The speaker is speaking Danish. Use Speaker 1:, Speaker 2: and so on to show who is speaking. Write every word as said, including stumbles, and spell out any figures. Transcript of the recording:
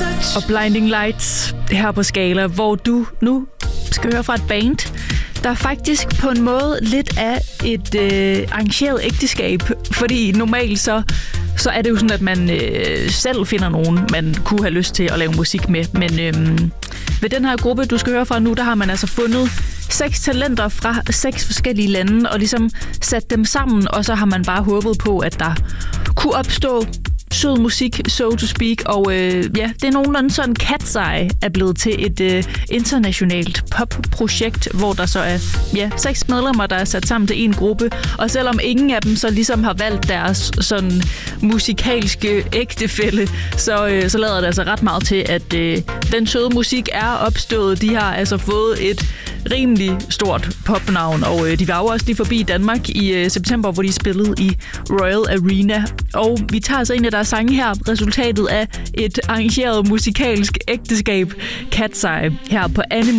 Speaker 1: Og Blinding Lights her på Skala, hvor du nu skal høre fra et band, der faktisk på en måde lidt af et øh, arrangeret ægteskab. Fordi normalt så, så er det jo sådan, at man øh, selv finder nogen, man kunne have lyst til at lave musik med. Men øh, ved den her gruppe, du skal høre fra nu, der har man altså fundet seks talenter fra seks forskellige lande og ligesom sat dem sammen, og så har man bare håbet på, at der kunne opstå sød musik, so to speak, og øh, ja, det er nogenlunde sådan, Cat's Eye er blevet til et øh, internationalt popprojekt, hvor der så er ja, seks medlemmer, der er sat sammen til en gruppe, og selvom ingen af dem så ligesom har valgt deres sådan musikalske ægtefælle, så, øh, så lader det altså ret meget til, at øh, den søde musik er opstået. De har altså fået et rimelig stort popnavn, og øh, de var jo også lige forbi Danmark i øh, september, hvor de spillede i Royal Arena, og vi tager altså en af deres sange her, resultatet af et arrangeret musikalsk ægteskab, Cat's Eye, her på Animal